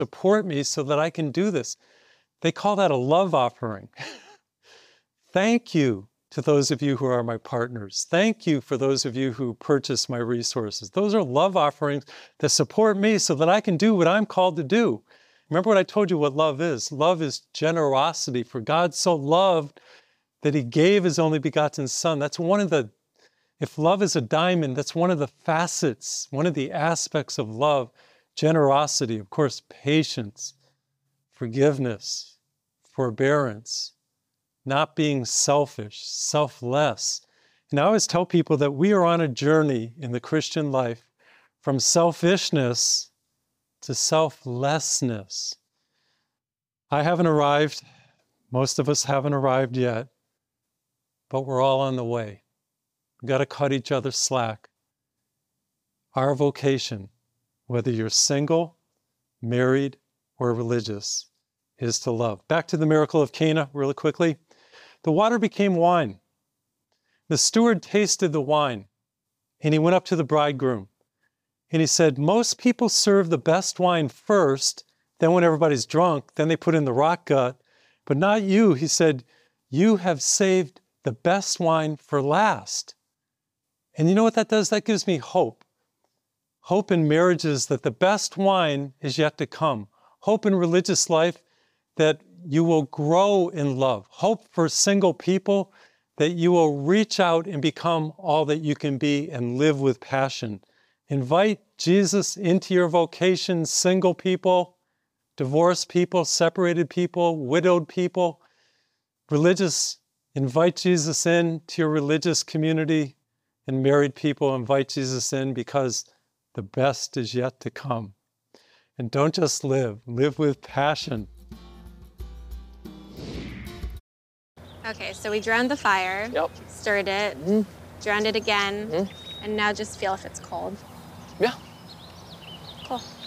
support me so that I can do this. They call that a love offering. Thank you to those of you who are my partners. Thank you for those of you who purchase my resources. Those are love offerings that support me so that I can do what I'm called to do. Remember what I told you what love is. Love is generosity. For God so loved that he gave his only begotten Son. That's one of the, if love is a diamond, that's one of the facets, one of the aspects of love. Generosity, of course, patience, forgiveness, forbearance, not being selfish, selfless. And I always tell people that we are on a journey in the Christian life from selfishness to selflessness. I haven't arrived. Most of us haven't arrived yet, but we're all on the way. We've got to cut each other slack. Our vocation, whether you're single, married, or religious, is to love. Back to the miracle of Cana really quickly. The water became wine. The steward tasted the wine, and he went up to the bridegroom. And he said, most people serve the best wine first, then when everybody's drunk, then they put in the rock gut. But not you. He said, you have saved the best wine for last. And you know what that does? That gives me hope. Hope in marriages that the best wine is yet to come. Hope in religious life that you will grow in love. Hope for single people that you will reach out and become all that you can be and live with passion. Invite Jesus into your vocation, single people, divorced people, separated people, widowed people. Religious, invite Jesus in to your religious community, and married people, invite Jesus in because the best is yet to come. And don't just live with passion. Okay, so we drowned the fire, stirred it, drowned it again, and now just feel if it's cold. Yeah. Cool.